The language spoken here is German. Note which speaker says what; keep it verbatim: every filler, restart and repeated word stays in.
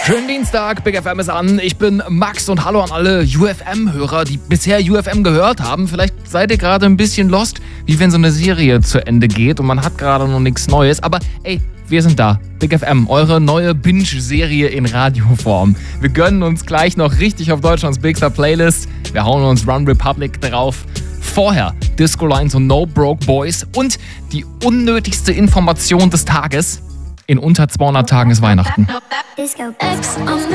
Speaker 1: Schönen Dienstag, Big F M ist an. Ich bin Max und hallo an alle U F M-Hörer, die bisher U F M gehört haben. Vielleicht seid ihr gerade ein bisschen lost, wie wenn so eine Serie zu Ende geht und man hat gerade noch nichts Neues. Aber ey, wir sind da. Big F M, eure neue Binge-Serie in Radioform. Wir gönnen uns gleich noch richtig auf Deutschlands Bigster Playlist. Wir hauen uns Run Republic drauf. Vorher Disco Lines und No Broke Boys und die unnötigste Information des Tages. In unter zweihundert Tagen ist Weihnachten.
Speaker 2: Disco. Ex on the